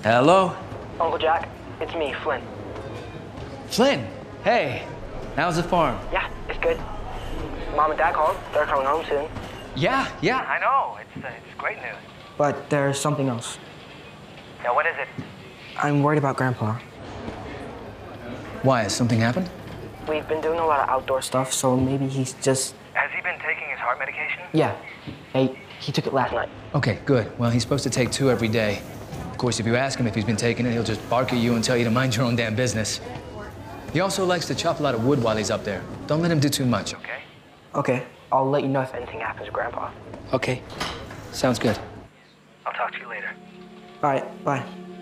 Hello? Uncle Jack, it's me, Flynn. Flynn, hey. How's the farm? Yeah, it's good. Mom and Dad called. They're coming home soon. Yeah. I know. It's great news. But there's something else. Yeah, what is it? I'm worried about Grandpa. Why, has something happened? We've been doing a lot of outdoor stuff, so maybe he's just... Has he been taking his heart medication? Yeah. He took it last night. Okay, good. Well, he's supposed to take 2 every day. Of course, if you ask him if he's been taking it, he'll just bark at you and tell you to mind your own damn business. He also likes to chop a lot of wood while he's up there. Don't let him do too much. Okay. Okay, I'll let you know if anything happens to Grandpa. Okay. Sounds good. I'll talk to you later. All right, bye.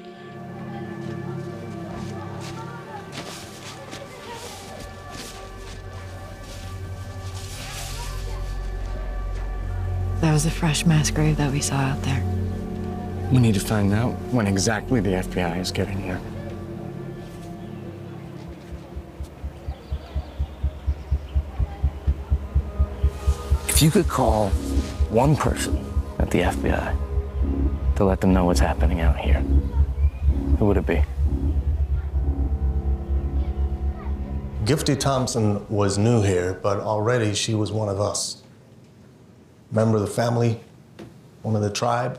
That was a fresh mass grave that we saw out there. We need to find out when exactly the FBI is getting here. If you could call one person at the FBI to let them know what's happening out here, who would it be? Gifty Thompson was new here, but already she was one of us. Member of the family, one of the tribe.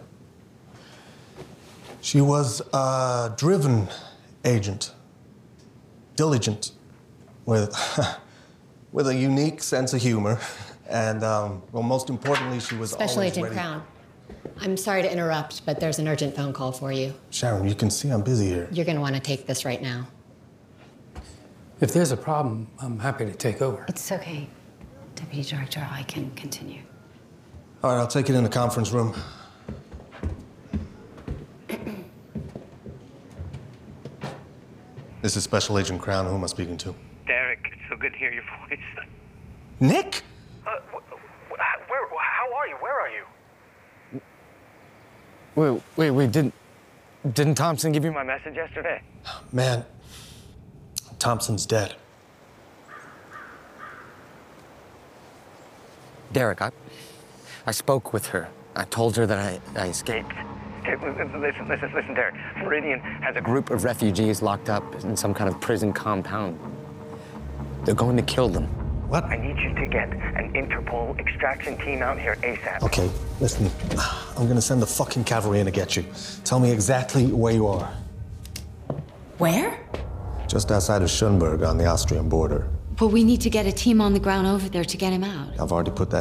She was a driven agent, diligent, with a unique sense of humor, and well, most importantly, she was Special always Agent ready. Crown. I'm sorry to interrupt, but there's an urgent phone call for you. Sharon, you can see I'm busy here. You're going to want to take this right now. If there's a problem, I'm happy to take over. It's okay, Deputy Director. I can continue. All right, I'll take it in the conference room. This is Special Agent Crown. Who am I speaking to? Derek, it's so good to hear your voice. Nick? How are you? Where are you? Wait, didn't Thompson give you My message yesterday? Man, Thompson's dead. Derek, I spoke with her. I told her that I escaped. Listen, Derek. Meridian has a Group of refugees locked up in some kind of prison compound. They're going to kill them. What? I need you to get an Interpol extraction team out here ASAP. Okay, listen. I'm gonna send the fucking cavalry in to get you. Tell me exactly where you are. Where? Just outside of Schönberg on the Austrian border. Well, we need to get a team on the ground over there to get him out. I've already put that